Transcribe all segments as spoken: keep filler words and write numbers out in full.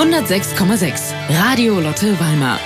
hundertsechs Komma sechs Radio Lotte Weimar.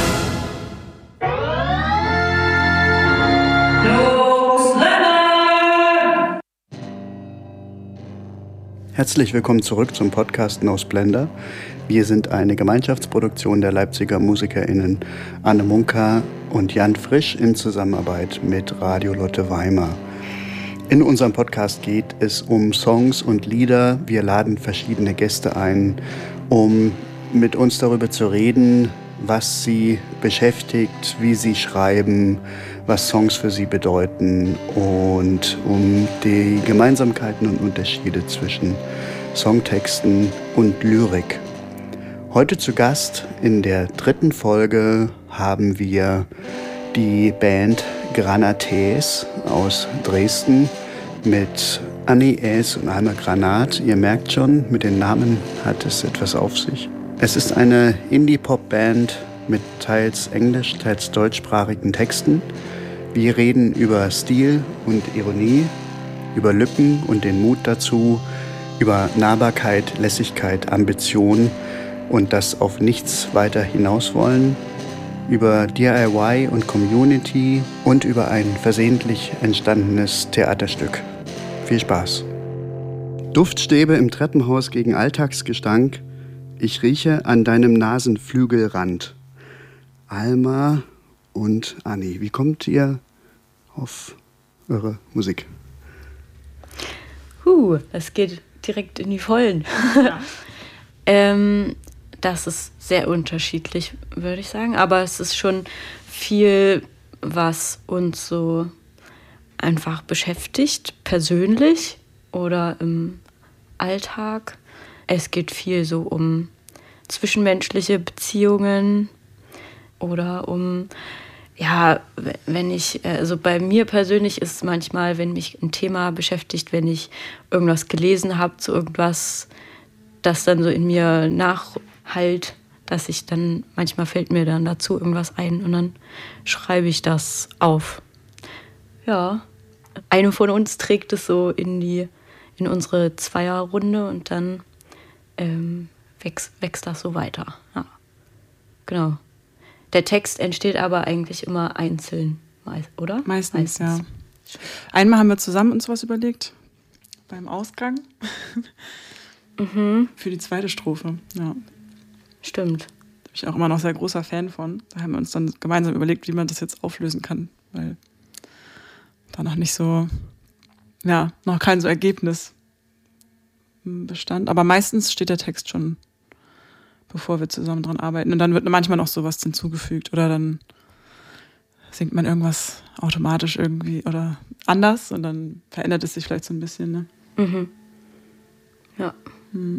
Herzlich willkommen zurück zum Podcast No Splendor. Wir sind eine Gemeinschaftsproduktion der Leipziger MusikerInnen Anne Munka und Jan Frisch in Zusammenarbeit mit Radio Lotte Weimar. In unserem Podcast geht es um Songs und Lieder. Wir laden verschiedene Gäste ein, um mit uns darüber zu reden, was sie beschäftigt, wie sie schreiben, was Songs für sie bedeuten und um die Gemeinsamkeiten und Unterschiede zwischen Songtexten und Lyrik. Heute zu Gast in der dritten Folge haben wir die Band Granates aus Dresden mit Anni Aes und Alma Granat. Ihr merkt schon, mit den Namen hat es etwas auf sich. Es ist eine Indie-Pop-Band mit teils englisch, teils deutschsprachigen Texten. Wir reden über Stil und Ironie, über Lücken und den Mut dazu, über Nahbarkeit, Lässigkeit, Ambition und das auf nichts weiter hinaus wollen, über D I Y und Community und über ein versehentlich entstandenes Theaterstück. Viel Spaß. Duftstäbe im Treppenhaus gegen Alltagsgestank. Ich rieche an deinem Nasenflügelrand. Alma und Anni, wie kommt ihr auf eure Musik? Huh, das geht direkt in die Vollen. Ja. ähm, das ist sehr unterschiedlich, würde ich sagen. Aber es ist schon viel, was uns so einfach beschäftigt, persönlich oder im Alltag. Es geht viel so um zwischenmenschliche Beziehungen oder um, ja, wenn ich, also bei mir persönlich ist es manchmal, wenn mich ein Thema beschäftigt, wenn ich irgendwas gelesen habe zu irgendwas, das dann so in mir nachhallt, dass ich dann, manchmal fällt mir dann dazu irgendwas ein und dann schreibe ich das auf. Ja, eine von uns trägt es so in die, in unsere Zweierrunde und dann ähm, wächst, wächst das so weiter. Ja, genau. Der Text entsteht aber eigentlich immer einzeln, oder? Meistens, Meistens, ja. Einmal haben wir zusammen uns was überlegt, beim Ausgang, mhm. für die zweite Strophe. Ja. Stimmt. Da bin ich auch immer noch sehr großer Fan von. Da haben wir uns dann gemeinsam überlegt, wie man das jetzt auflösen kann, weil da noch nicht so, ja, noch kein so Ergebnis bestand. Aber meistens steht der Text schon, bevor wir zusammen dran arbeiten. Und dann wird manchmal noch sowas hinzugefügt oder dann singt man irgendwas automatisch irgendwie oder anders und dann verändert es sich vielleicht so ein bisschen. Ne? Mhm. Ja. Hm.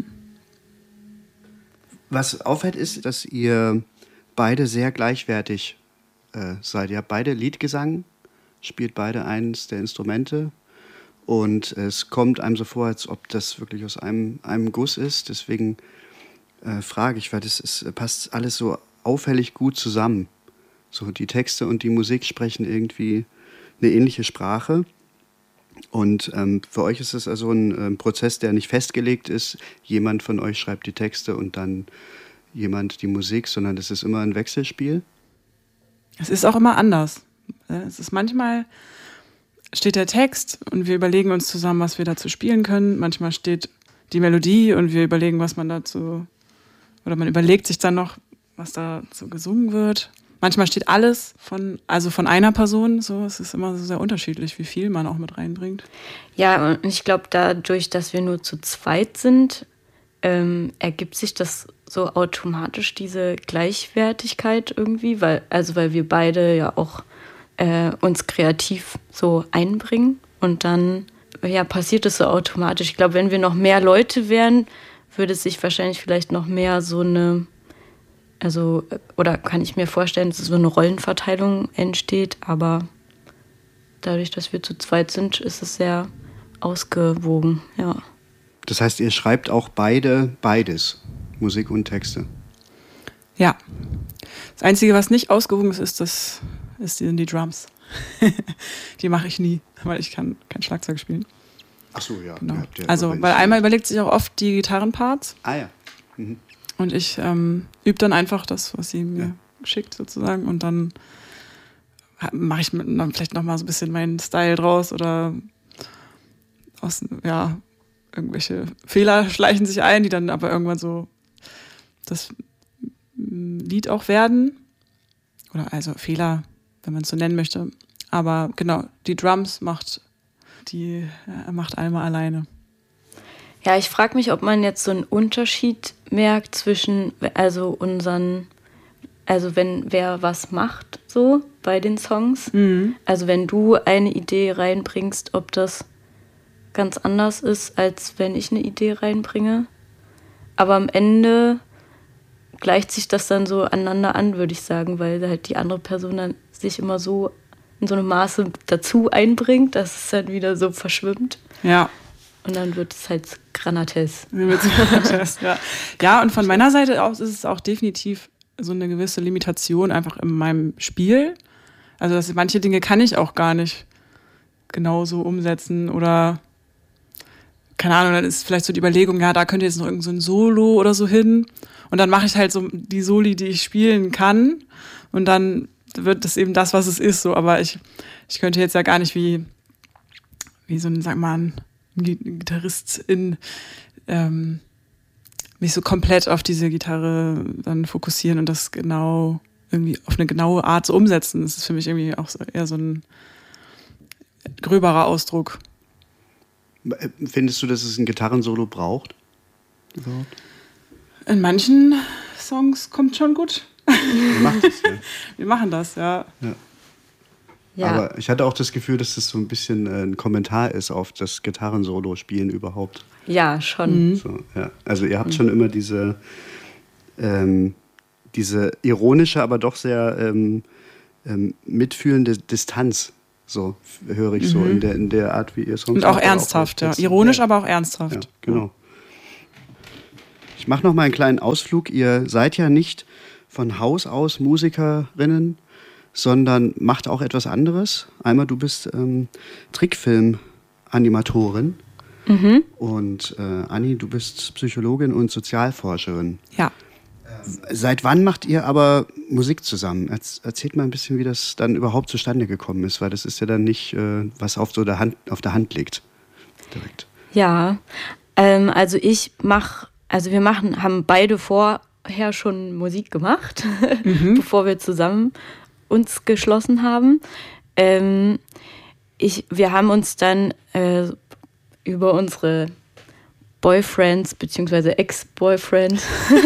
Was auffällt ist, dass ihr beide sehr gleichwertig äh, seid. Ihr habt beide Liedgesang, spielt beide eines der Instrumente und es kommt einem so vor, als ob das wirklich aus einem, einem Guss ist. Deswegen äh, frage ich, weil das ist, passt alles so auffällig gut zusammen. So die Texte und die Musik sprechen irgendwie eine ähnliche Sprache. Und ähm, für euch ist es also ein ähm, Prozess, der nicht festgelegt ist. Jemand von euch schreibt die Texte und dann jemand die Musik, sondern das ist immer ein Wechselspiel. Es ist auch immer anders. Es ist manchmal steht der Text und wir überlegen uns zusammen, was wir dazu spielen können. Manchmal steht die Melodie und wir überlegen, was man dazu, oder man überlegt sich dann noch, was dazu gesungen wird. Manchmal steht alles von, also von einer Person, so. Es ist immer so sehr unterschiedlich, wie viel man auch mit reinbringt. Ja, und ich glaube, dadurch, dass wir nur zu zweit sind, ähm, ergibt sich das so automatisch, diese Gleichwertigkeit irgendwie, weil, also weil wir beide ja auch äh, uns kreativ so einbringen und dann ja, passiert es so automatisch. Ich glaube, wenn wir noch mehr Leute wären, würde es sich wahrscheinlich vielleicht noch mehr so eine, also, oder kann ich mir vorstellen, dass so eine Rollenverteilung entsteht, aber dadurch, dass wir zu zweit sind, ist es sehr ausgewogen, ja. Das heißt, ihr schreibt auch beide, beides, Musik und Texte? Ja. Das Einzige, was nicht ausgewogen ist, ist, das, ist die, die Drums. Die mache ich nie, weil ich kann kein Schlagzeug spielen. Ach so, ja. Genau. Ja, also, weil einmal überlegt sich auch oft die Gitarrenparts. Ah ja. Mhm. Und ich ähm, übe dann einfach das, was sie mir ja. schickt sozusagen. Und dann mache ich mit, dann vielleicht nochmal so ein bisschen meinen Style draus oder aus, ja, irgendwelche Fehler schleichen sich ein, die dann aber irgendwann so das Lied auch werden. Oder also Fehler, wenn man es so nennen möchte. Aber genau, die Drums macht die äh, macht Alma alleine. Ja, ich frage mich, ob man jetzt so einen Unterschied merkt zwischen, also unseren, also wenn wer was macht, so bei den Songs. Mhm. Also wenn du eine Idee reinbringst, ob das ganz anders ist, als wenn ich eine Idee reinbringe. Aber am Ende gleicht sich das dann so aneinander an, würde ich sagen, weil halt die andere Person dann sich immer so in so einem Maße dazu einbringt, dass es dann wieder so verschwimmt. Ja. Und dann wird es halt Granates. ja. ja, und von meiner Seite aus ist es auch definitiv so eine gewisse Limitation einfach in meinem Spiel. Also dass manche Dinge kann ich auch gar nicht genauso umsetzen oder keine Ahnung, dann ist vielleicht so die Überlegung, ja, da könnte jetzt noch irgend so ein Solo oder so hin und dann mache ich halt so die Soli, die ich spielen kann und dann wird das eben das, was es ist, so, aber ich, ich könnte jetzt ja gar nicht wie, wie so ein, sag mal, ein Gitarrist in ähm, mich so komplett auf diese Gitarre dann fokussieren und das genau irgendwie auf eine genaue Art so umsetzen. Das ist für mich irgendwie auch so, eher so ein gröberer Ausdruck. Findest du, dass es ein Gitarrensolo braucht? Überhaupt? In manchen Songs kommt schon gut. Wir machen das, ja. Wir machen das, ja. ja. Ja. Aber ich hatte auch das Gefühl, dass das so ein bisschen ein Kommentar ist auf das Gitarrensolo-Spielen überhaupt. Ja, schon. Mhm. So, ja. Also ihr habt mhm. schon immer diese, ähm, diese ironische, aber doch sehr ähm, ähm, mitfühlende Distanz. So höre ich mhm. so in der, in der Art, wie ihr Songs Und auch ernsthaft, auch ja. Ironisch, ja. aber auch ernsthaft. Ja, genau. Ich mache noch mal einen kleinen Ausflug. Ihr seid ja nicht von Haus aus Musikerinnen, sondern macht auch etwas anderes. Einmal, du bist ähm, Trickfilm-Animatorin mhm. und äh, Anni, du bist Psychologin und Sozialforscherin. Ja. Ähm, seit wann macht ihr aber Musik zusammen? Erz- erzählt mal ein bisschen, wie das dann überhaupt zustande gekommen ist, weil das ist ja dann nicht, äh, was auf, so der Hand, auf der Hand liegt. Direkt. Ja, ähm, also ich mache, also wir machen, haben beide vorher schon Musik gemacht, mhm. bevor wir zusammen uns geschlossen haben. Ähm, ich, wir haben uns dann äh, über unsere Boyfriends bzw. Ex-Boyfriends,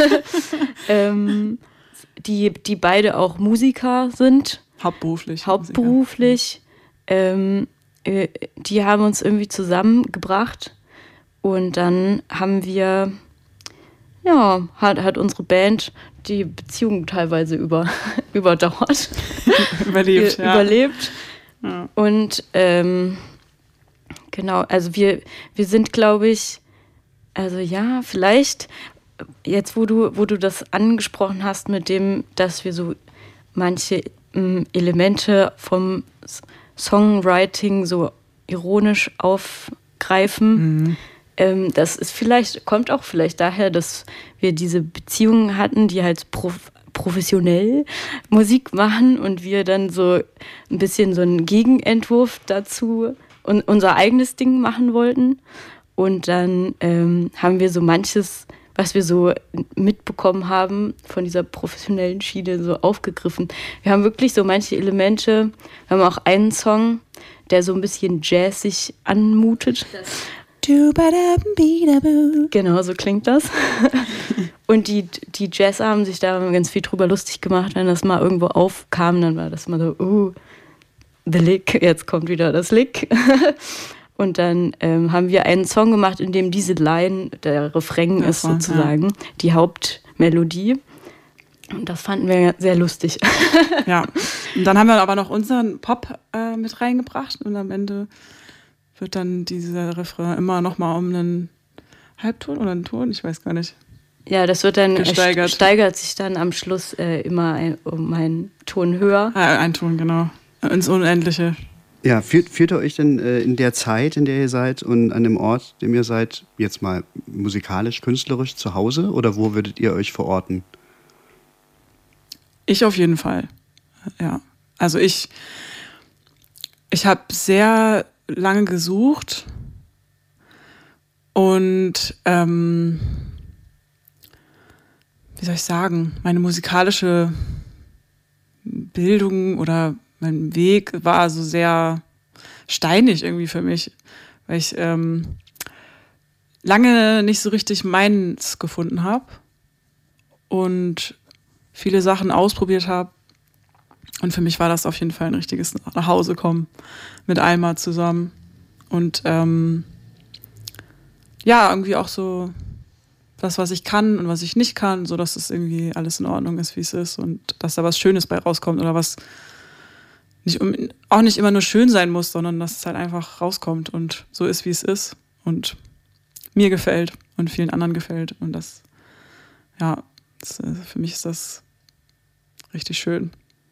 ähm, die, die beide auch Musiker sind. Hauptberuflich. Hauptberuflich. Ähm, äh, die haben uns irgendwie zusammengebracht und dann haben wir, ja, hat, hat unsere Band die Beziehung teilweise über, überdauert. Überlebt, ja. Überlebt. Ja. Und ähm, genau, also wir, wir sind, glaube ich, also ja, vielleicht, jetzt wo du, wo du das angesprochen hast mit dem, dass wir so manche ähm, Elemente vom Songwriting so ironisch aufgreifen, mhm. ähm, das ist vielleicht, kommt auch vielleicht daher, dass wir diese Beziehungen hatten, die halt prof- professionell Musik machen und wir dann so ein bisschen so einen Gegenentwurf dazu und unser eigenes Ding machen wollten. Und dann ähm, haben wir so manches, was wir so mitbekommen haben, von dieser professionellen Schiene so aufgegriffen. Wir haben wirklich so manche Elemente, wir haben auch einen Song, der so ein bisschen jazzig anmutet. Genau, so klingt das. Und die, die Jazzer haben sich da ganz viel drüber lustig gemacht, wenn das mal irgendwo aufkam, dann war das mal so, uh, the lick, jetzt kommt wieder das Lick. Und dann ähm, haben wir einen Song gemacht, in dem diese Line, der Refrain ist sozusagen, ja. die Hauptmelodie. Und das fanden wir sehr lustig. Ja, und dann haben wir aber noch unseren Pop äh, mit reingebracht und am Ende wird dann dieser Refrain immer nochmal um einen Halbton oder einen Ton, ich weiß gar nicht. Ja, das wird dann, gesteigert. Äh, steigert sich dann am Schluss äh, immer ein, um einen Ton höher. Ah, ein Ton, genau. Ins Unendliche. Ja, führt, führt ihr euch denn äh, in der Zeit, in der ihr seid und an dem Ort, dem ihr seid, jetzt mal musikalisch, künstlerisch zu Hause oder wo würdet ihr euch verorten? Ich auf jeden Fall, ja. Also ich, ich habe sehr lange gesucht und ähm, wie soll ich sagen, meine musikalische Bildung oder mein Weg war so sehr steinig irgendwie für mich, weil ich ähm, lange nicht so richtig meins gefunden habe und viele Sachen ausprobiert habe. Und für mich war das auf jeden Fall ein richtiges Nachhausekommen mit Alma zusammen. Und ähm, ja, irgendwie auch so das, was ich kann und was ich nicht kann, so dass es irgendwie alles in Ordnung ist, wie es ist und dass da was Schönes bei rauskommt oder was nicht, auch nicht immer nur schön sein muss, sondern dass es halt einfach rauskommt und so ist, wie es ist und mir gefällt und vielen anderen gefällt. Und das, ja, das, für mich ist das richtig schön.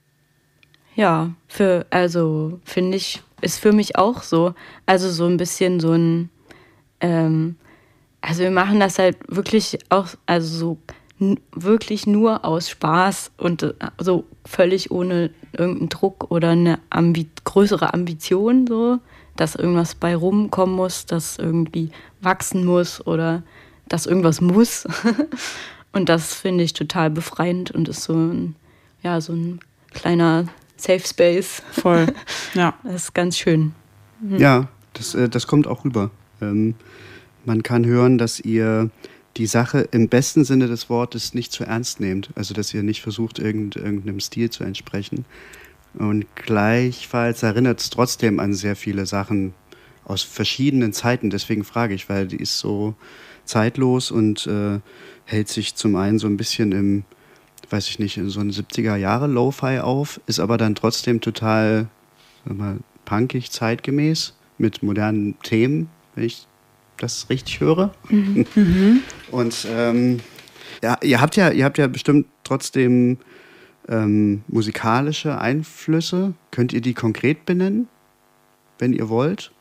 Ja, für, also finde ich, ist für mich auch so. Also so ein bisschen so ein, ähm, also wir machen das halt wirklich auch, also so n- wirklich nur aus Spaß und äh, so völlig ohne irgendeinen Druck oder eine Ambi- größere Ambition, so, dass irgendwas bei rumkommen muss, dass irgendwie wachsen muss oder dass irgendwas muss. Und das finde ich total befreiend und ist so ein, ja, so ein kleiner Safe Space. Voll, ja. Das ist ganz schön. Mhm. Ja, das, äh, das kommt auch rüber. Ähm, man kann hören, dass ihr die Sache im besten Sinne des Wortes nicht zu ernst nehmt. Also, dass ihr nicht versucht, irgend, irgendeinem Stil zu entsprechen. Und gleichfalls erinnert es trotzdem an sehr viele Sachen aus verschiedenen Zeiten. Deswegen frage ich, weil die ist so zeitlos und äh, hält sich zum einen so ein bisschen im, weiß ich nicht, in so einen siebziger Jahre Lo-Fi auf, ist aber dann trotzdem total, sag mal, punkig, zeitgemäß, mit modernen Themen, wenn ich das richtig höre. Mhm. Und ähm, ja, ihr habt ja, ihr habt ja bestimmt trotzdem ähm, musikalische Einflüsse. Könnt ihr die konkret benennen, wenn ihr wollt?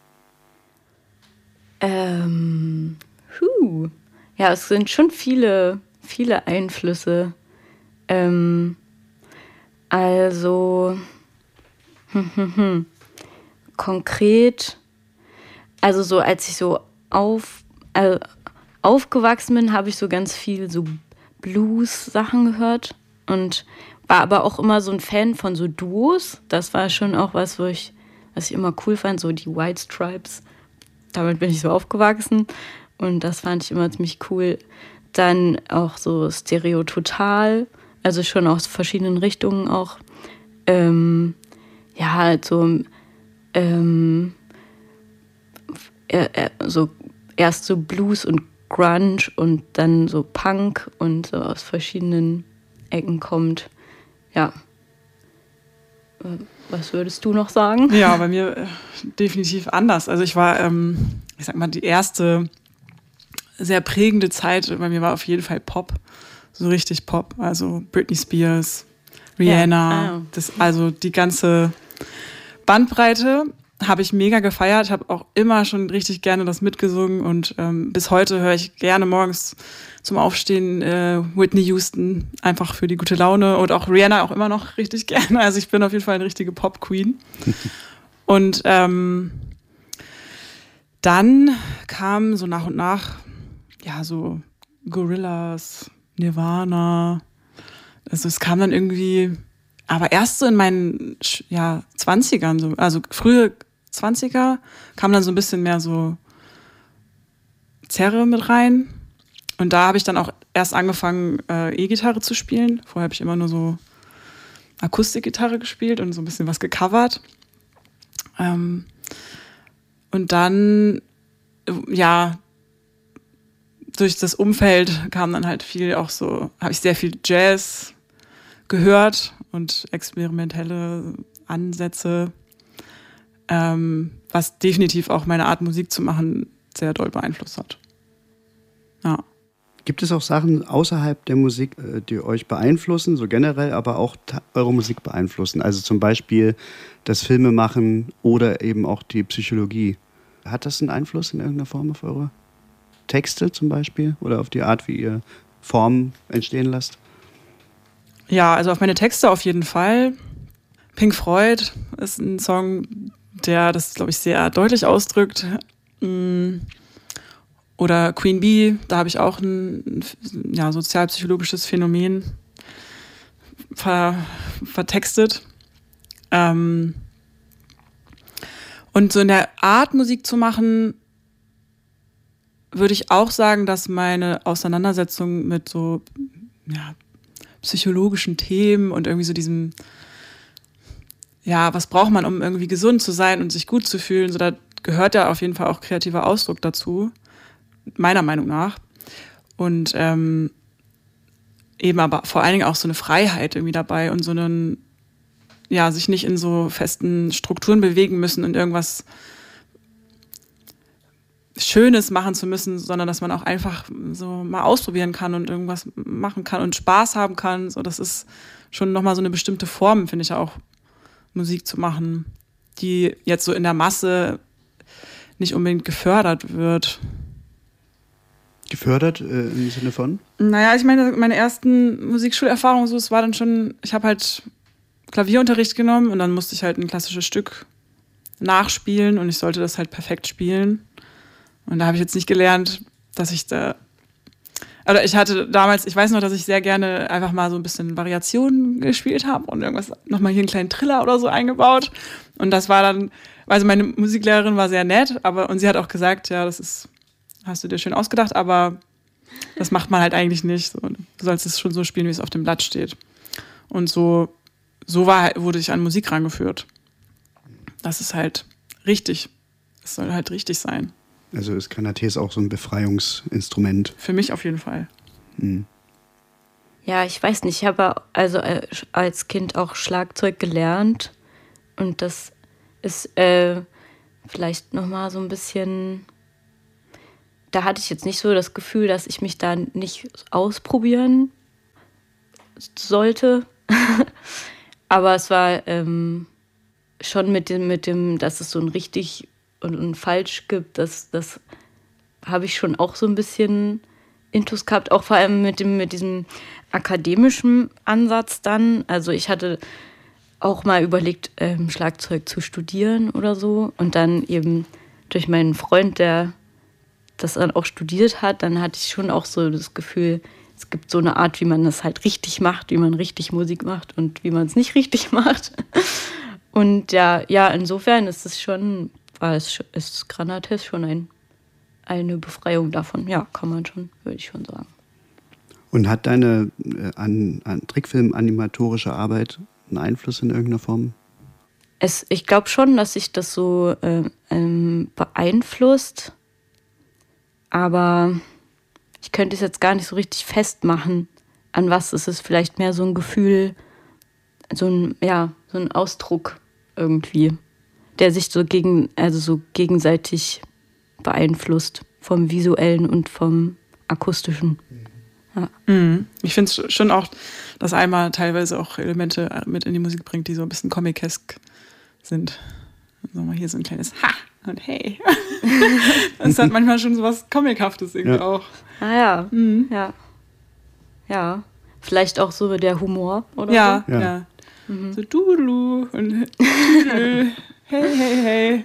Ähm, huh. Ja, es sind schon viele, viele Einflüsse. Ähm, also, hm, hm, hm. konkret, also so als ich so auf, äh, aufgewachsen bin, habe ich so ganz viel so Blues-Sachen gehört und war aber auch immer so ein Fan von so Duos. Das war schon auch was, wo ich, was ich immer cool fand, so die White Stripes. Damit bin ich so aufgewachsen und das fand ich immer ziemlich cool. Dann auch so Stereo Total, also schon aus verschiedenen Richtungen auch. Ähm, ja, halt so, ähm, äh, äh, so erst so Blues und Grunge und dann so Punk und so aus verschiedenen Ecken kommt. Ja. Was würdest du noch sagen? Ja, bei mir äh, definitiv anders. Also ich war, ähm, ich sag mal, die erste sehr prägende Zeit bei mir war auf jeden Fall Pop. So richtig Pop. Also Britney Spears, Rihanna. Ja. Ah. Das, also die ganze Bandbreite habe ich mega gefeiert. Ich habe auch immer schon richtig gerne das mitgesungen. Und ähm, bis heute höre ich gerne morgens zum Aufstehen äh, Whitney Houston, einfach für die gute Laune. Und auch Rihanna auch immer noch richtig gerne. Also ich bin auf jeden Fall eine richtige Pop-Queen. Und ähm, dann kam so nach und nach, ja, so Gorillaz, Nirvana. Also es kam dann irgendwie, aber erst so in meinen ja, zwanzigern, so, also frühe zwanziger, kam dann so ein bisschen mehr so Zerre mit rein. Und da habe ich dann auch erst angefangen, äh, E-Gitarre zu spielen. Vorher habe ich immer nur so Akustikgitarre gespielt und so ein bisschen was gecovert. Ähm, und dann, ja, durch das Umfeld kam dann halt viel auch so, habe ich sehr viel Jazz gehört und experimentelle Ansätze, ähm, was definitiv auch meine Art, Musik zu machen, sehr doll beeinflusst hat. Ja. Gibt es auch Sachen außerhalb der Musik, die euch beeinflussen, so generell, aber auch eure Musik beeinflussen? Also zum Beispiel das Filmemachen oder eben auch die Psychologie. Hat das einen Einfluss in irgendeiner Form auf eure Texte zum Beispiel oder auf die Art, wie ihr Formen entstehen lasst? Ja, also auf meine Texte auf jeden Fall. Pink Floyd ist ein Song, der das, glaube ich, sehr deutlich ausdrückt. Oder Queen Bee, da habe ich auch ein ja, sozialpsychologisches Phänomen ver, vertextet. Ähm und so in der Art, Musik zu machen, würde ich auch sagen, dass meine Auseinandersetzung mit so ja, psychologischen Themen und irgendwie so diesem, ja, was braucht man, um irgendwie gesund zu sein und sich gut zu fühlen, so da gehört ja auf jeden Fall auch kreativer Ausdruck dazu, meiner Meinung nach. Und ähm, eben aber vor allen Dingen auch so eine Freiheit irgendwie dabei und so einen, ja, sich nicht in so festen Strukturen bewegen müssen und irgendwas Schönes machen zu müssen, sondern dass man auch einfach so mal ausprobieren kann und irgendwas machen kann und Spaß haben kann. So, das ist schon nochmal so eine bestimmte Form, finde ich auch, Musik zu machen, die jetzt so in der Masse nicht unbedingt gefördert wird. Gefördert äh, im Sinne von? Naja, ich meine, meine ersten Musikschulerfahrungen, so, es war dann schon, ich habe halt Klavierunterricht genommen und dann musste ich halt ein klassisches Stück nachspielen und ich sollte das halt perfekt spielen. Und da habe ich jetzt nicht gelernt, dass ich da, oder ich hatte damals, ich weiß noch, dass ich sehr gerne einfach mal so ein bisschen Variationen gespielt habe und irgendwas, nochmal hier einen kleinen Triller oder so eingebaut. Und das war dann, also meine Musiklehrerin war sehr nett, aber, und sie hat auch gesagt, ja, das ist, hast du dir schön ausgedacht, aber das macht man halt eigentlich nicht. So, du sollst es schon so spielen, wie es auf dem Blatt steht. Und so, so war, wurde ich an Musik rangeführt. Das ist halt richtig. Es soll halt richtig sein. Also ist Granates auch so ein Befreiungsinstrument? Für mich auf jeden Fall. Hm. Ja, ich weiß nicht, ich habe also als Kind auch Schlagzeug gelernt und das ist äh, vielleicht nochmal so ein bisschen, da hatte ich jetzt nicht so das Gefühl, dass ich mich da nicht ausprobieren sollte, aber es war ähm, schon mit dem, mit dem, dass es so ein richtig und ein falsch gibt, das, das habe ich schon auch so ein bisschen Intus gehabt, auch vor allem mit dem, mit diesem akademischen Ansatz dann. Also ich hatte auch mal überlegt, ähm, Schlagzeug zu studieren oder so und dann eben durch meinen Freund, der das dann auch studiert hat, dann hatte ich schon auch so das Gefühl, es gibt so eine Art, wie man das halt richtig macht, wie man richtig Musik macht und wie man es nicht richtig macht. Und ja, ja, insofern ist es schon, war es ist Granates schon ein, eine Befreiung davon. Ja, kann man schon, würde ich schon sagen. Und hat deine äh, an, an Trickfilm-animatorische Arbeit einen Einfluss in irgendeiner Form? Es, ich glaube schon, dass sich das so äh, ähm, beeinflusst, aber ich könnte es jetzt gar nicht so richtig festmachen, an was es ist. Vielleicht mehr so ein Gefühl, so ein, ja, so ein Ausdruck irgendwie, der sich so gegen, also so gegenseitig beeinflusst, vom Visuellen und vom Akustischen. Ja. Mhm. Ich finde es schon auch, dass Alma teilweise auch Elemente mit in die Musik bringt, die so ein bisschen comic-esk sind. Also mal hier so ein kleines Ha und Hey. Das hat manchmal schon so was Comichaftes irgendwie ja. auch. Ah ja, mhm. ja. Ja, vielleicht auch so der Humor oder ja, so. Ja, ja. Mhm. So Dudelu und Hey, hey, hey.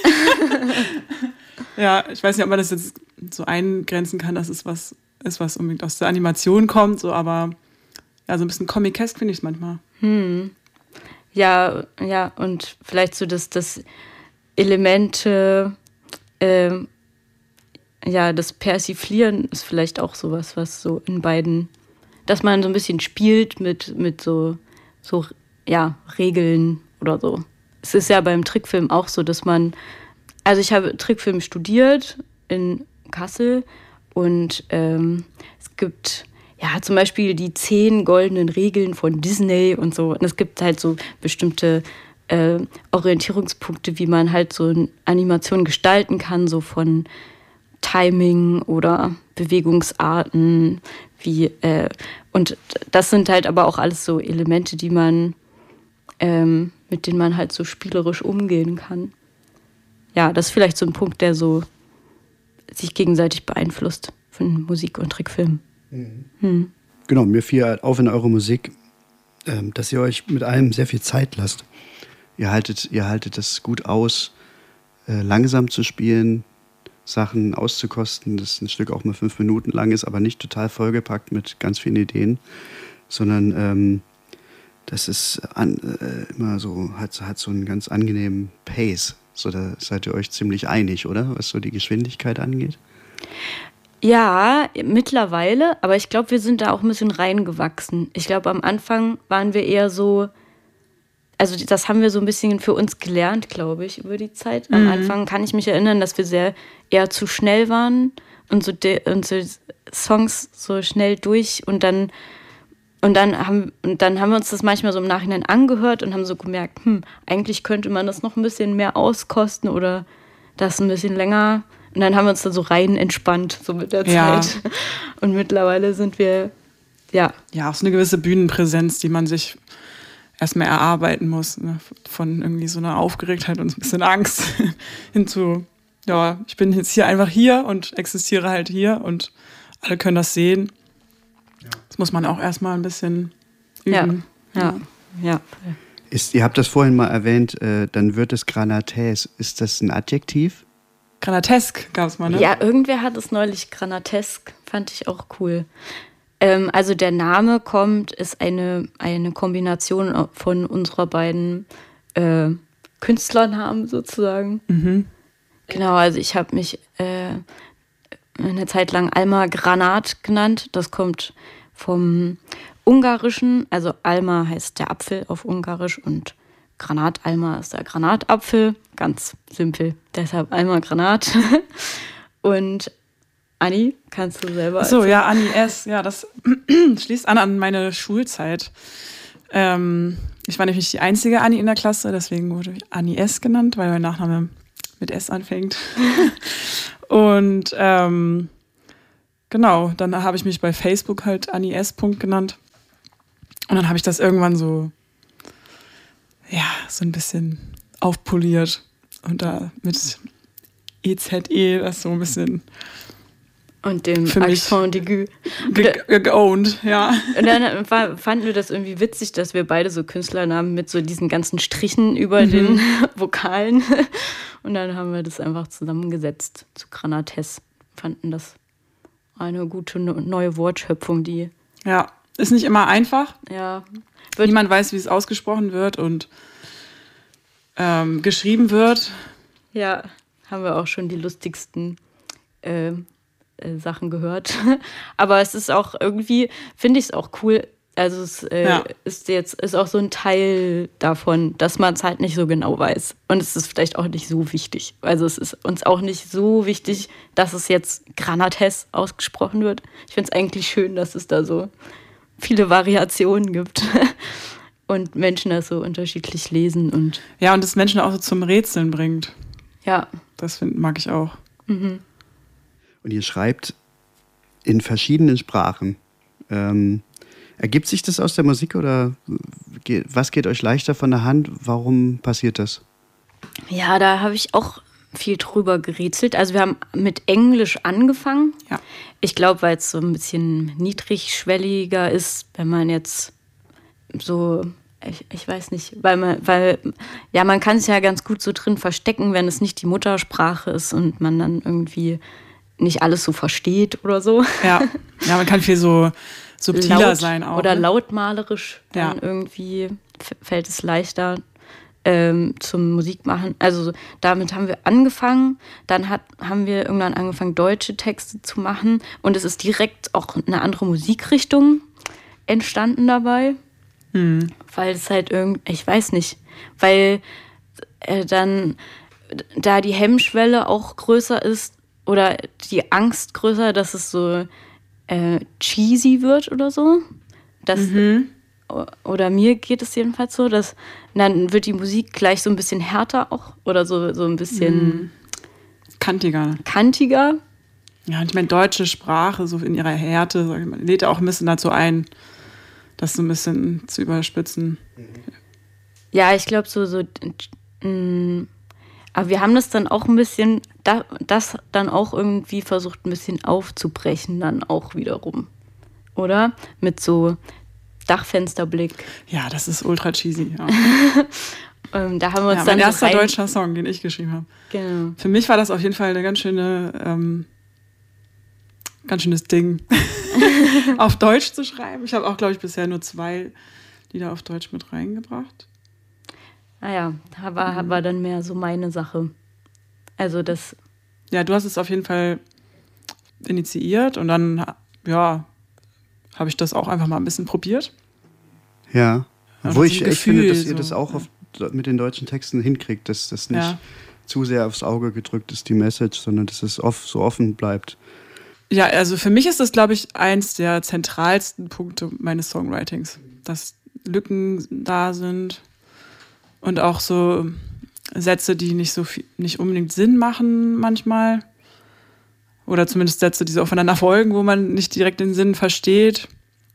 Ja, ich weiß nicht, ob man das jetzt so eingrenzen kann, dass es was ist, was unbedingt aus der Animation kommt, so, aber ja, so ein bisschen comic-esk finde ich es manchmal. Hm. Ja, ja, und vielleicht so, dass das Elemente, äh, ja, das Persiflieren ist vielleicht auch sowas, was so in beiden, dass man so ein bisschen spielt mit, mit so, so, ja, Regeln oder so. Es ist ja beim Trickfilm auch so, dass man, also ich habe Trickfilm studiert in Kassel und ähm, es gibt ja zum Beispiel die zehn goldenen Regeln von Disney und so. Und es gibt halt so bestimmte äh, Orientierungspunkte, wie man halt so eine Animation gestalten kann, so von Timing oder Bewegungsarten, wie äh, und das sind halt aber auch alles so Elemente, die man ähm, mit denen man halt so spielerisch umgehen kann. Ja, das ist vielleicht so ein Punkt, der so sich gegenseitig beeinflusst von Musik und Trickfilm. Mhm. Hm. Genau, mir fiel halt auf in eurer Musik, ähm, dass ihr euch mit allem sehr viel Zeit lasst. Ihr haltet, ihr haltet das gut aus, äh, langsam zu spielen, Sachen auszukosten, das ein Stück auch mal fünf Minuten lang ist, aber nicht total vollgepackt mit ganz vielen Ideen, sondern ähm, das ist an, äh, immer so, hat, hat so einen ganz angenehmen Pace. So, da seid ihr euch ziemlich einig, oder? Was so die Geschwindigkeit angeht? Ja, mittlerweile, aber ich glaube, wir sind da auch ein bisschen reingewachsen. Ich glaube, am Anfang waren wir eher so, also das haben wir so ein bisschen für uns gelernt, glaube ich, über die Zeit. Am mhm. Anfang kann ich mich erinnern, dass wir sehr eher zu schnell waren und so, de, und so Songs so schnell durch und dann und dann haben und dann haben wir uns das manchmal so im Nachhinein angehört und haben so gemerkt, hm, eigentlich könnte man das noch ein bisschen mehr auskosten oder das ein bisschen länger. Und dann haben wir uns da so rein entspannt, so mit der ja. Zeit. Und mittlerweile sind wir, ja. Ja, auch so eine gewisse Bühnenpräsenz, die man sich erstmal erarbeiten muss. Ne? Von irgendwie so einer Aufgeregtheit und so ein bisschen Angst hin zu, ja, ich bin jetzt hier einfach hier und existiere halt hier und alle können das sehen. Ja. Das muss man auch erstmal ein bisschen üben. Ja, ja, ja. Ist, ihr habt das vorhin mal erwähnt, äh, dann wird es granatäs. Ist das ein Adjektiv? Granatesk gab es mal, ne? Ja, irgendwer hat es neulich granatesk, fand ich auch cool. Ähm, also der Name kommt, ist eine, eine Kombination von unserer beiden äh, Künstlernamen sozusagen. Mhm. Genau, also ich habe mich äh, eine Zeit lang Alma Granat genannt. Das kommt vom Ungarischen, also Alma heißt der Apfel auf Ungarisch und Granat Alma ist der Granatapfel, ganz simpel, deshalb Alma Granat. Und Anni, kannst du selber Ach so, erzählen? Ja, Anni S., ja, das schließt an an meine Schulzeit. Ähm, ich war nämlich die einzige Anni in der Klasse, deswegen wurde ich Anni S. genannt, weil mein Nachname mit S anfängt. Und ähm, genau, dann habe ich mich bei Facebook halt Anni S. genannt. Und dann habe ich das irgendwann so ja, so ein bisschen aufpoliert und da mit E Z E das so ein bisschen und dem Accent aigu geowned, ja. Und dann war, fanden wir das irgendwie witzig, dass wir beide so Künstlernamen mit so diesen ganzen Strichen über mhm. den Vokalen und dann haben wir das einfach zusammengesetzt zu Granates. Fanden das eine gute neue Wortschöpfung, die ja, ist nicht immer einfach. Ja. Niemand weiß, wie es ausgesprochen wird und ähm, geschrieben wird. Ja, haben wir auch schon die lustigsten äh, äh, Sachen gehört. Aber es ist auch irgendwie, finde ich es auch cool. Also es äh, ja. ist jetzt ist auch so ein Teil davon, dass man es halt nicht so genau weiß. Und es ist vielleicht auch nicht so wichtig. Also es ist uns auch nicht so wichtig, dass es jetzt Granates ausgesprochen wird. Ich finde es eigentlich schön, dass es da so viele Variationen gibt und Menschen das so unterschiedlich lesen. Und ja, und das Menschen auch so zum Rätseln bringt. Ja. Das find, mag ich auch. Mhm. Und ihr schreibt in verschiedenen Sprachen. Ähm, ergibt sich das aus der Musik oder geht, was geht euch leichter von der Hand? Warum passiert das? Ja, da habe ich auch viel drüber gerätselt. Also wir haben mit Englisch angefangen. Ja. Ich glaube, weil es so ein bisschen niedrigschwelliger ist, wenn man jetzt so, ich, ich weiß nicht, weil man, weil, ja, man kann es ja ganz gut so drin verstecken, wenn es nicht die Muttersprache ist und man dann irgendwie nicht alles so versteht oder so. Ja, ja, man kann viel so subtiler laut sein auch. Oder ne? lautmalerisch, dann ja. irgendwie f- fällt es leichter ähm, zum Musikmachen. Also damit haben wir angefangen. Dann hat, haben wir irgendwann angefangen, deutsche Texte zu machen. Und es ist direkt auch eine andere Musikrichtung entstanden dabei. Hm. Weil es halt irgendwie, ich weiß nicht, weil äh, dann da die Hemmschwelle auch größer ist oder die Angst größer, dass es so äh, cheesy wird oder so. Das, mhm. Oder mir geht es jedenfalls so, dass dann wird die Musik gleich so ein bisschen härter auch oder so, so ein bisschen mhm. kantiger. kantiger. Ja, und ich meine, deutsche Sprache, so in ihrer Härte, sag ich mal, lädt auch ein bisschen dazu ein, das so ein bisschen zu überspitzen. Ja, ich glaube, so, so, mh, aber wir haben das dann auch ein bisschen, da, das dann auch irgendwie versucht, ein bisschen aufzubrechen, dann auch wiederum. Oder? Mit so Dachfensterblick. Ja, das ist ultra cheesy. Ja. ähm, da haben wir uns ja, dann mein erster so rein... deutscher Song, den ich geschrieben habe. Genau. Für mich war das auf jeden Fall eine ganz schöne, ähm, ganz schönes Ding, auf Deutsch zu schreiben. Ich habe auch, glaube ich, bisher nur zwei Lieder auf Deutsch mit reingebracht. Ah ja, war, mhm. war dann mehr so meine Sache. Also das... Ja, du hast es auf jeden Fall initiiert und dann, ja, habe ich das auch einfach mal ein bisschen probiert. Ja, ja wo ich so echt Gefühl, finde, dass ihr so. das auch auf, mit den deutschen Texten hinkriegt, dass das nicht ja. zu sehr aufs Auge gedrückt ist, die Message, sondern dass es oft so offen bleibt. Ja, also für mich ist das, glaube ich, eins der zentralsten Punkte meines Songwritings, dass Lücken da sind und auch so Sätze, die nicht so viel, nicht unbedingt Sinn machen manchmal. Oder zumindest Sätze, die so aufeinander folgen, wo man nicht direkt den Sinn versteht.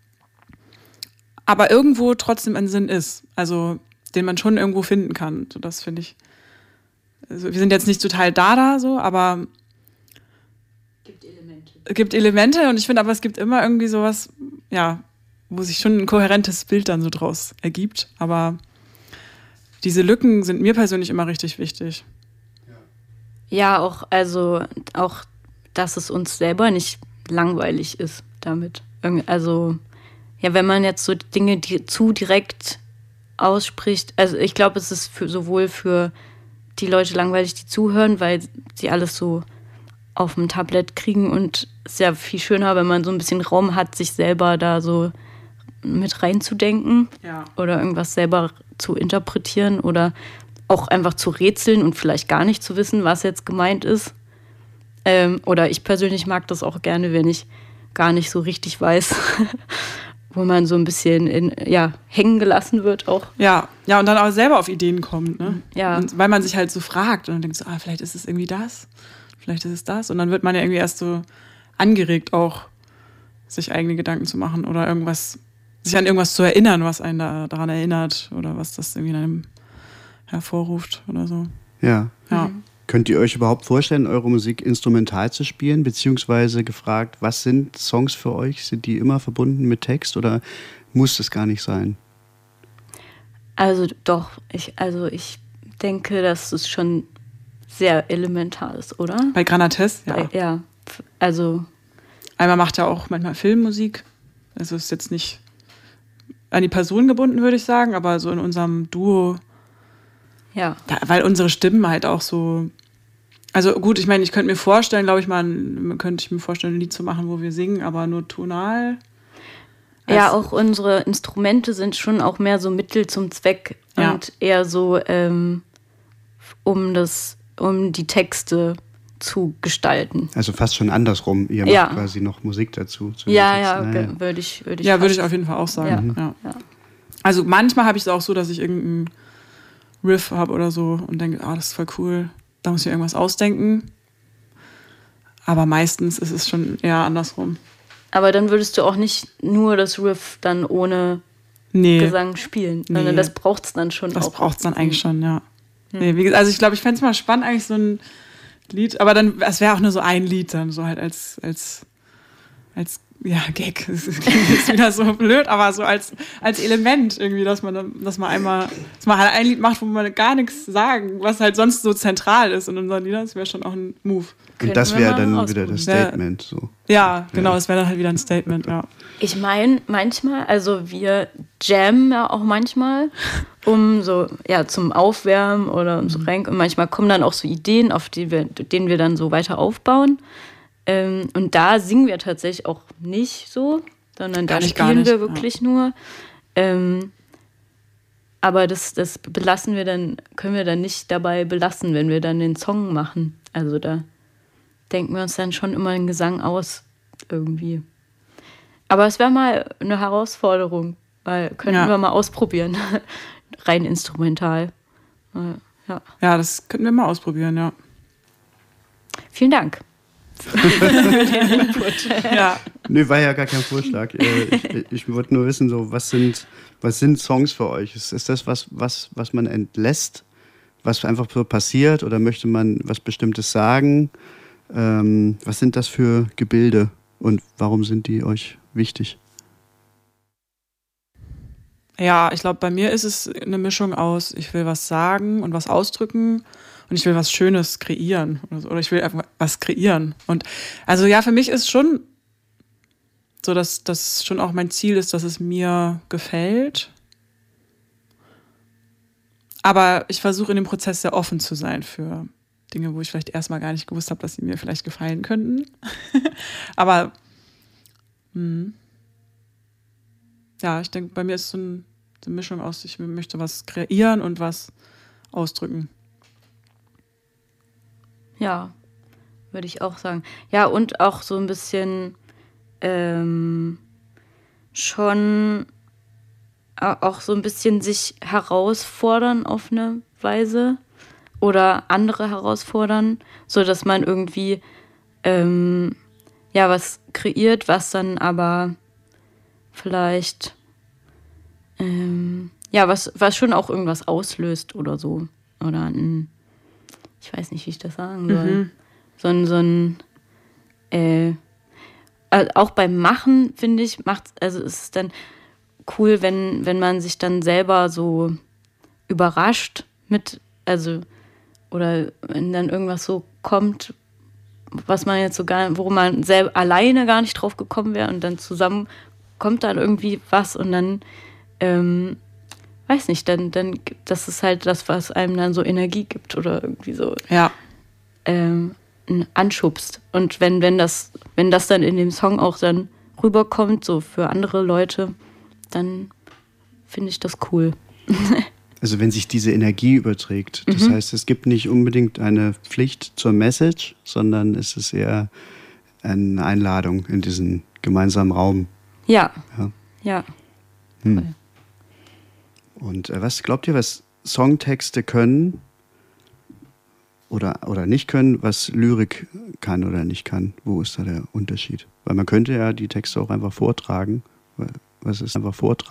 Aber irgendwo trotzdem ein Sinn ist. Also, den man schon irgendwo finden kann. So, das finde ich. Also, wir sind jetzt nicht total Dada, so, aber. Gibt Elemente. Gibt Elemente und ich finde aber, es gibt immer irgendwie sowas, ja, wo sich schon ein kohärentes Bild dann so draus ergibt. Aber diese Lücken sind mir persönlich immer richtig wichtig. Ja, auch, also, auch, dass es uns selber nicht langweilig ist damit. Also, ja, wenn man jetzt so Dinge die zu direkt ausspricht, also ich glaube, es ist für, sowohl für die Leute langweilig, die zuhören, weil sie alles so auf dem Tablett kriegen und es ist ja viel schöner, wenn man so ein bisschen Raum hat, sich selber da so mit reinzudenken ja. oder irgendwas selber zu interpretieren oder auch einfach zu rätseln und vielleicht gar nicht zu wissen, was jetzt gemeint ist. Ähm, oder ich persönlich mag das auch gerne, wenn ich gar nicht so richtig weiß, wo man so ein bisschen in, ja, hängen gelassen wird auch. Ja, ja, und dann auch selber auf Ideen kommt, ne? Ja. Und weil man sich halt so fragt und dann denkt so, ah, vielleicht ist es irgendwie das, vielleicht ist es das. Und dann wird man ja irgendwie erst so angeregt, auch sich eigene Gedanken zu machen oder irgendwas, sich an irgendwas zu erinnern, was einen da daran erinnert oder was das irgendwie in einem hervorruft oder so. Ja. Ja. Mhm. Könnt ihr euch überhaupt vorstellen, eure Musik instrumental zu spielen? Beziehungsweise gefragt, was sind Songs für euch? Sind die immer verbunden mit Text oder muss das gar nicht sein? Also doch, ich, also ich denke, dass es schon sehr elementar ist, oder? Bei Granates, ja. Bei, ja, also... Einmal macht er auch manchmal Filmmusik. Also ist jetzt nicht an die Person gebunden, würde ich sagen, aber so in unserem Duo... Ja. Da, weil unsere Stimmen halt auch so... Also gut, ich meine, ich könnte mir vorstellen, glaube ich mal, könnte ich mir vorstellen, ein Lied zu machen, wo wir singen, aber nur tonal. Ja, auch unsere Instrumente sind schon auch mehr so Mittel zum Zweck ja. und eher so, ähm, um das, um die Texte zu gestalten. Also fast schon andersrum. Ihr macht ja. quasi noch Musik dazu. Zu ja, den ja, Texten. ja, würde ich, würde ich. Ja, würde ich auf jeden Fall auch sagen. Ja. Ja. Ja. Also manchmal habe ich es auch so, dass ich irgendeinen Riff habe oder so und denke, ah, das ist voll cool, da muss ich irgendwas ausdenken. Aber meistens ist es schon eher andersrum. Aber dann würdest du auch nicht nur das Riff dann ohne nee. Gesang spielen, sondern nee. das braucht es dann schon das auch. Das braucht es dann eigentlich schon, ja. Hm. Nee, wie gesagt, also ich glaube, ich fände es mal spannend, eigentlich so ein Lied, aber dann, es wäre auch nur so ein Lied dann, so halt als, als, als ja, Gag. Das klingt jetzt wieder so blöd, aber so als, als Element irgendwie, dass man, dass man einmal, dass man halt ein Lied macht, wo man gar nichts sagen, was halt sonst so zentral ist in unseren Liedern, das wäre schon auch ein Move. Und das wäre dann wieder das Statement. So. Ja, genau, das wäre dann halt wieder ein Statement, ja. Ich meine, manchmal, also wir jammen ja auch manchmal, um so, ja, zum Aufwärmen oder um so rein. Und manchmal kommen dann auch so Ideen, auf die wir, denen wir dann so weiter aufbauen. Ähm, und da singen wir tatsächlich auch nicht so, sondern da nicht, spielen nicht, wir wirklich ja. nur. Ähm, aber das, das belassen wir dann, können wir dann nicht dabei belassen, wenn wir dann den Song machen. Also da denken wir uns dann schon immer den Gesang aus, irgendwie. Aber es wäre mal eine Herausforderung, weil könnten ja. wir mal ausprobieren. Rein instrumental. Ja. ja, das könnten wir mal ausprobieren, ja. Vielen Dank. für den Input. Ja. Nee, war ja gar kein Vorschlag. Äh, ich, ich wollte nur wissen, so, was sind, was sind Songs für euch? Ist, ist das was, was, was man entlässt, was einfach so passiert, oder möchte man was Bestimmtes sagen? Ähm, was sind das für Gebilde und warum sind die euch wichtig? Ja, ich glaube, bei mir ist es eine Mischung aus, ich will was sagen und was ausdrücken und ich will was Schönes kreieren oder, so, oder ich will einfach was kreieren. Und also ja, für mich ist schon so, dass das schon auch mein Ziel ist, dass es mir gefällt. Aber ich versuche in dem Prozess sehr offen zu sein für Dinge, wo ich vielleicht erstmal gar nicht gewusst habe, dass sie mir vielleicht gefallen könnten. Aber mh. ja, ich denke, bei mir ist so ein eine Mischung aus, ich möchte was kreieren und was ausdrücken. Ja, würde ich auch sagen. Ja, und auch so ein bisschen ähm, schon auch so ein bisschen sich herausfordern auf eine Weise oder andere herausfordern, so dass man irgendwie ähm, ja was kreiert, was dann aber vielleicht Ähm, ja, was, was schon auch irgendwas auslöst oder so. Oder ein, ich weiß nicht, wie ich das sagen soll. Mhm. So ein, so ein äh, also auch beim Machen, finde ich, macht, also ist es dann cool, wenn, wenn man sich dann selber so überrascht mit, also, oder wenn dann irgendwas so kommt, was man jetzt so gar, wo man selber alleine gar nicht drauf gekommen wäre und dann zusammen kommt dann irgendwie was und dann Ähm, weiß nicht, dann, dann das ist halt das, was einem dann so Energie gibt oder irgendwie so ja. ähm, anschubst. Und wenn, wenn das, wenn das dann in dem Song auch dann rüberkommt, so für andere Leute, dann finde ich das cool. Also wenn sich diese Energie überträgt. Das mhm. heißt, es gibt nicht unbedingt eine Pflicht zur Message, sondern es ist eher eine Einladung in diesen gemeinsamen Raum. Ja, ja. ja. Hm. Und äh, was glaubt ihr, was Songtexte können oder, oder nicht können, was Lyrik kann oder nicht kann? Wo ist da der Unterschied? Weil man könnte ja die Texte auch einfach vortragen. Was ist einfach vortragen?